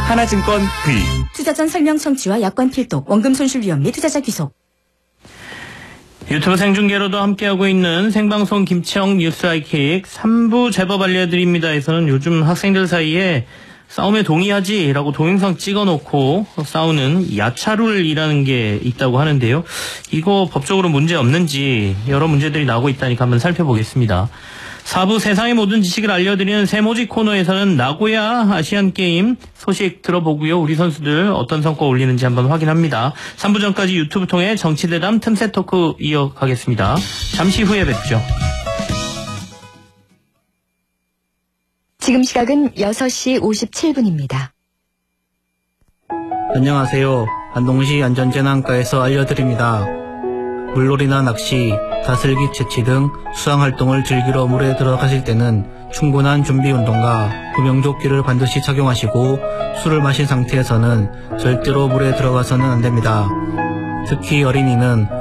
하나증권 V. 투자 전 설명 청취와 약관 필독, 원금 손실 위험 및 투자자 귀속. 유튜브 생중계로도 함께하고 있는 생방송 김치영 뉴스 아이킥 3부 제법 알려드립니다에서는 요즘 학생들 사이에 싸움에 동의하지라고 동영상 찍어놓고 싸우는 야차룰이라는 게 있다고 하는데요. 이거 법적으로 문제 없는지 여러 문제들이 나오고 있다니까 한번 살펴보겠습니다. 4부 세상의 모든 지식을 알려드리는 세모지 코너에서는 나고야 아시안게임 소식 들어보고요. 우리 선수들 어떤 성과 올리는지 한번 확인합니다. 3부 전까지 유튜브 통해 정치대담 틈새 토크 이어가겠습니다. 잠시 후에 뵙죠. 지금 시각은 6시 57분입니다. 안녕하세요. 안동시 안전재난과에서 알려드립니다. 물놀이나 낚시, 다슬기 채취 등 수상활동을 즐기러 물에 들어가실 때는 충분한 준비운동과 구명조끼를 반드시 착용하시고 술을 마신 상태에서는 절대로 물에 들어가서는 안됩니다. 특히 어린이는